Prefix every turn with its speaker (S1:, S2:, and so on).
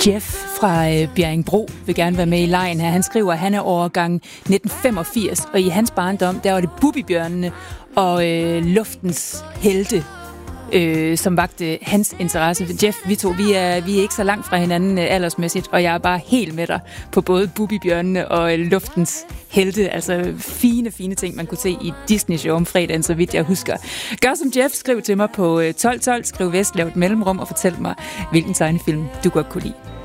S1: Jeff fra Bjerringbro vil gerne være med i lejen her. Han skriver, at han er årgang 1985, og i hans barndom, der var det Bubbibjørnene og luftens helte, som vagte hans interesse. Jeff, vi er ikke så langt fra hinanden aldersmæssigt, og jeg er bare helt med dig på både Bubbibjørnene og luftens helte. Altså fine ting, man kunne se i Disney-show om fredagen, så vidt jeg husker. Gør som Jeff, skriv til mig på 1212, skriv vest, lav et mellemrum og fortæl mig, hvilken tegnefilm du godt kunne lide.